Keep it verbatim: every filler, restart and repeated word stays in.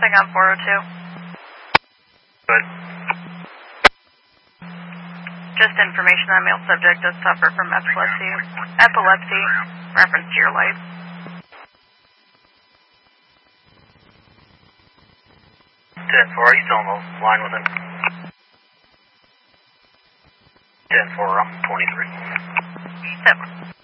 Passing on four oh two. Good. Just information on male subject does suffer from epilepsy. Epilepsy, reference to your life. ten four, are you still on the line with him? ten four, I'm twenty-three. Seven.